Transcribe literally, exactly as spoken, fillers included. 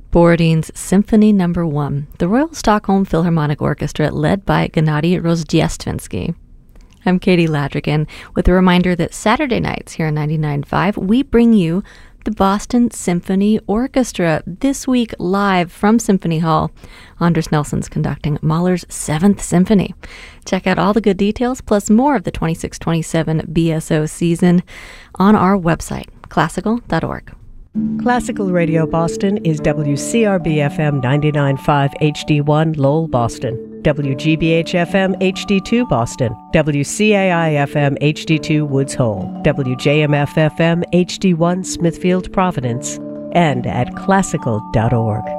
Borodin's Symphony Number One, the Royal Stockholm Philharmonic Orchestra led by Gennady Rozhdestvinsky. I'm Katie Ladrigan with a reminder that Saturday nights here on ninety-nine point five, we bring you the Boston Symphony Orchestra, this week live from Symphony Hall. Anders Nelson's conducting Mahler's Seventh Symphony. Check out all the good details, plus more of the twenty-six twenty-seven B S O season on our website, classical dot org. Classical Radio Boston is W C R B F M ninety-nine point five H D one Lowell, Boston, W G B H F M H D two Boston, W C A I F M H D two Woods Hole, W J M F F M H D one Smithfield, Providence, and at classical dot org.